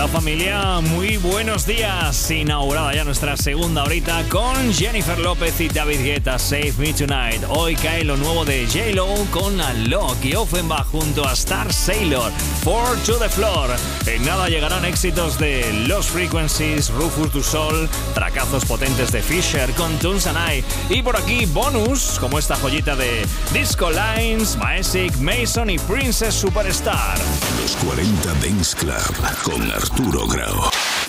familia, muy buenos días. Inaugurada ya nuestra segunda horita con Jennifer López y David Guetta, Save Me Tonight. Hoy cae lo nuevo de J-Lo con Alok y Offenbach junto a Star Sailor, Four to the Floor. En nada llegarán éxitos de Lost Frequencies, Rufus Du Sol, tracazos potentes de Fisher con Tunes and I. Y por aquí bonus, como esta joyita de Disco Lines, Maesic, Mason y Princess Superstar. Los 40 Dance Club con Arturo Grau.